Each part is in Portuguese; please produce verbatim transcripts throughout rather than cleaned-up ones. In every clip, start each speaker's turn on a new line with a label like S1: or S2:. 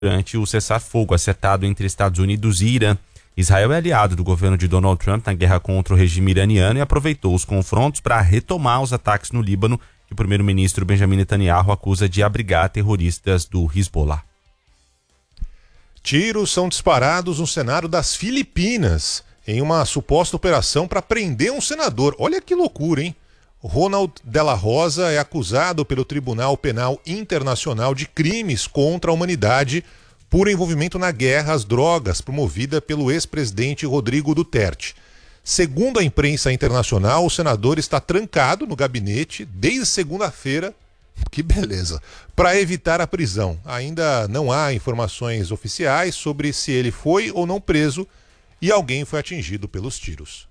S1: durante o cessar-fogo acertado entre Estados Unidos e Irã. Israel é aliado do governo de Donald Trump na guerra contra o regime iraniano e aproveitou os confrontos para retomar os ataques no Líbano, que o primeiro-ministro Benjamin Netanyahu acusa de abrigar terroristas do Hezbollah.
S2: Tiros são disparados no Senado das Filipinas em uma suposta operação para prender um senador. Olha que loucura, hein? Ronald Dela Rosa é acusado pelo Tribunal Penal Internacional de crimes contra a humanidade por envolvimento na guerra às drogas promovida pelo ex-presidente Rodrigo Duterte. Segundo a imprensa internacional, o senador está trancado no gabinete desde segunda-feira, que beleza, para evitar a prisão. Ainda não há informações oficiais sobre se ele foi ou não preso e alguém foi atingido pelos tiros.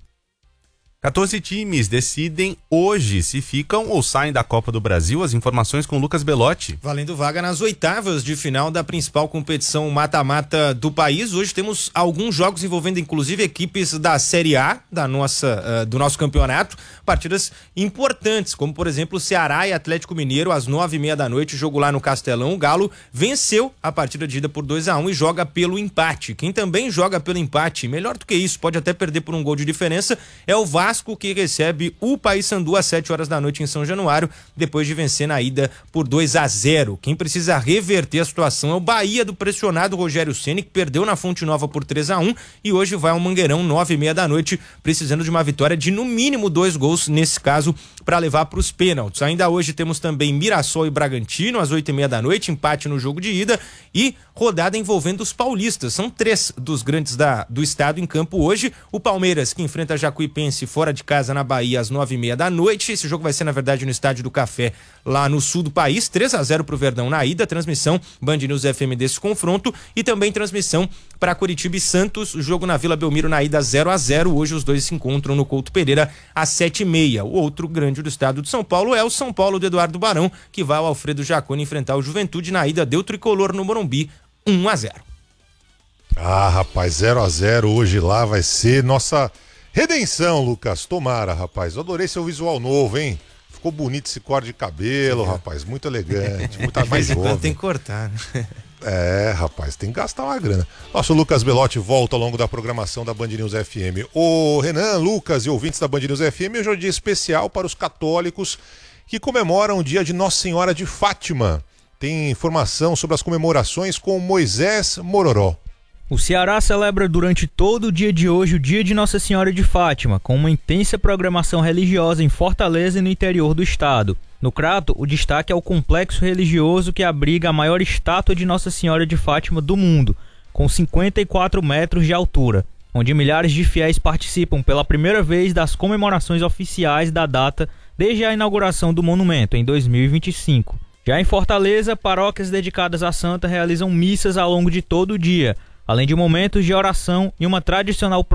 S1: quatorze times decidem hoje se ficam ou saem da Copa do Brasil. As informações com Lucas Belotti.
S3: Valendo vaga nas oitavas de final da principal competição mata-mata do país. Hoje temos alguns jogos envolvendo inclusive equipes da Série A da nossa, uh, do nosso campeonato. Partidas importantes, como por exemplo Ceará e Atlético Mineiro às nove e meia da noite. Jogo lá no Castelão. O Galo venceu a partida de ida por dois a um e joga pelo empate. Quem também joga pelo empate, melhor do que isso, pode até perder por um gol de diferença, é o Vasco, que recebe o Paysandu às sete horas da noite em São Januário, depois de vencer na ida por dois a zero. Quem precisa reverter a situação é o Bahia do pressionado Rogério Ceni, que perdeu na Fonte Nova por três a um e hoje vai ao Mangueirão, nove e meia da noite, precisando de uma vitória de no mínimo dois gols, nesse caso, para levar para os pênaltis. Ainda hoje temos também Mirassol e Bragantino às oito e meia da noite, empate no jogo de ida e rodada envolvendo os paulistas. São três dos grandes da, do estado em campo hoje. O Palmeiras, que enfrenta Jacuipense fora de casa na Bahia às nove e meia da noite. Esse jogo vai ser, na verdade, no Estádio do Café, lá no sul do país. três a zero pro Verdão na ida. Transmissão Band News F M desse confronto e também transmissão para Curitiba e Santos. Jogo na Vila Belmiro na ida zero a zero. Hoje os dois se encontram no Couto Pereira às sete e meia. O outro grande do estado de São Paulo é o São Paulo do Eduardo Barão, que vai ao Alfredo Jaconi enfrentar o Juventude. Na ida deu tricolor no Morumbi um a zero.
S2: Ah, rapaz, zero a zero hoje lá vai ser nossa redenção, Lucas. Tomara, rapaz. Eu adorei seu visual novo, hein? Ficou bonito esse corte de cabelo, é. rapaz. Muito elegante, muito mais jovem.
S3: Tem que cortar, né?
S2: É, rapaz, tem que gastar uma grana. Nosso Lucas Belotti volta ao longo da programação da Band News F M. Ô, Renan, Lucas e ouvintes da Band News F M, hoje é um dia especial para os católicos que comemoram o dia de Nossa Senhora de Fátima. Tem informação sobre as comemorações com Moisés Mororó.
S4: O Ceará celebra durante todo o dia de hoje o dia de Nossa Senhora de Fátima, com uma intensa programação religiosa em Fortaleza e no interior do estado. No Crato, o destaque é o complexo religioso que abriga a maior estátua de Nossa Senhora de Fátima do mundo, com cinquenta e quatro metros de altura, onde milhares de fiéis participam pela primeira vez das comemorações oficiais da data desde a inauguração do monumento, em dois mil e vinte e cinco. Já em Fortaleza, paróquias dedicadas à santa realizam missas ao longo de todo o dia, além de momentos de oração e uma tradicional